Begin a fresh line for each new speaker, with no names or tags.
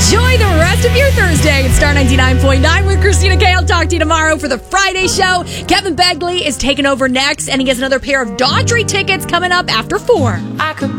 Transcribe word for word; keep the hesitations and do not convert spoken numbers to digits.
Enjoy the rest of your Thursday at Star ninety-nine point nine with Christina Kay. I'll talk to you tomorrow for the Friday show. Kevin Begley is taking over next, and he has another pair of Daughtry tickets coming up after four.
I could